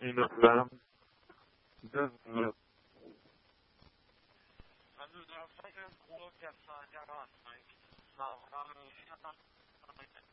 innebära den Also da fällt mir ein großer Vater aus, mein Frau,